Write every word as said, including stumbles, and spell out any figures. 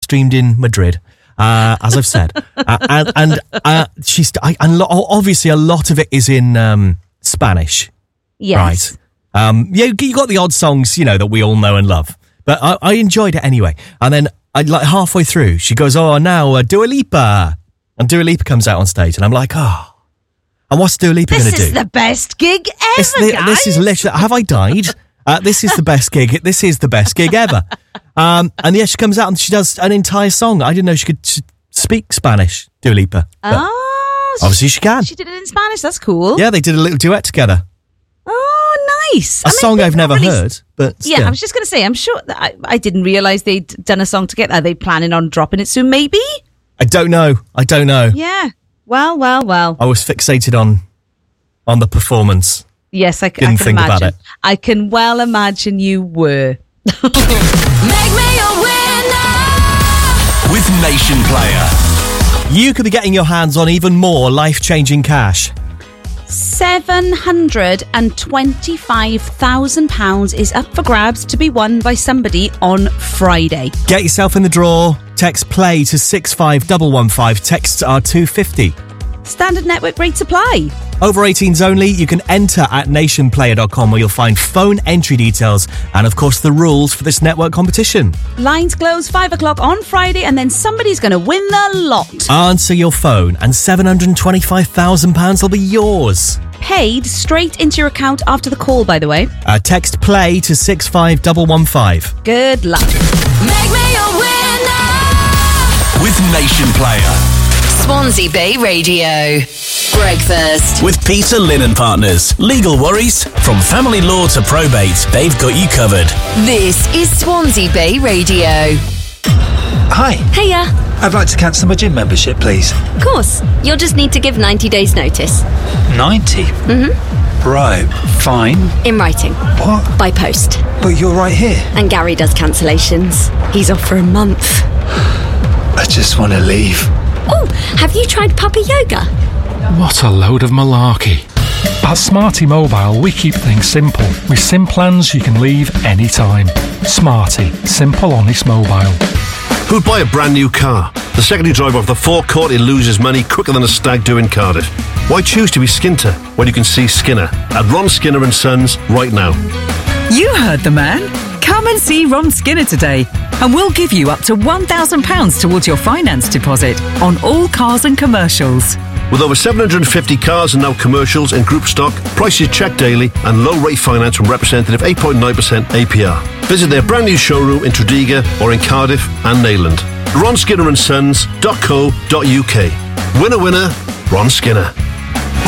streamed in Madrid, uh, as I've said. uh, and and uh, she's I, and lo- obviously a lot of it is in um, Spanish. Yes. Right. Um, yeah, you got the odd songs, you know, that we all know and love. But I, I enjoyed it anyway. And then I like halfway through, she goes, oh, now uh, Dua Lipa. And Dua Lipa comes out on stage and I'm like, oh. And what's Dua Lipa going to do? This is the best gig ever, this, the, guys. This is literally, have I died? Uh, this is the best gig. This is the best gig ever. Um, and yeah, she comes out and she does an entire song. I didn't know she could s- speak Spanish, Dua Lipa. Oh. Obviously she can. She did it in Spanish. That's cool. Yeah, they did a little duet together. Oh, nice. A I mean, song I've never really... heard, but still. Yeah, I was just going to say, I'm sure that I, I didn't realise they'd done a song together. Are they planning on dropping it soon, maybe? I don't know. I don't know. Yeah. Well, well, well. I was fixated on on the performance. Yes, I, I Didn't can think imagine. about it. I can well imagine you were. Make me a winner with Nation Player. You could be getting your hands on even more life-changing cash. seven hundred twenty-five thousand pounds is up for grabs to be won by somebody on Friday. Get yourself in the draw. Text play to six five one one five. Texts are two fifty. Standard network rates apply. Over eighteens only. You can enter at nation player dot com where you'll find phone entry details and, of course, the rules for this network competition. Lines close five o'clock on Friday and then somebody's going to win the lot. Answer your phone and seven hundred twenty-five thousand pounds will be yours. Paid straight into your account after the call, by the way. Uh, text play to six five one one five. Good luck. Make me a winner with Nation Player. Swansea Bay Radio. Breakfast With Peter Lynn Partners. Legal worries? From family law to probate, they've got you covered. This is Swansea Bay Radio. Hi, Hiya. I'd like to cancel my gym membership, please. Of course. You'll just need to give ninety days notice. ninety? Mm-hmm. Right, fine. In writing. What? By post. But you're right here. And Gary does cancellations. He's off for a month. I just want to leave. Oh, have you tried puppy yoga? What a load of malarkey. At Smarty Mobile, we keep things simple. With SIM plans you can leave anytime. Smarty. Simple, honest mobile. Who'd buy a brand new car? The second you drive off the forecourt, it loses money quicker than a stag do in Cardiff. Why choose to be Skinter when you can see Skinner at Ron Skinner and Sons right now? You heard the man. Come and see Ron Skinner today and we'll give you up to one thousand pounds towards your finance deposit on all cars and commercials. With over seven hundred fifty cars and now commercials in group stock, prices checked daily and low rate finance from representative eight point nine percent A P R. Visit their brand new showroom in Tredegar or in Cardiff and Neyland. ron skinner and sons dot co dot uk. Winner winner, Ron Skinner.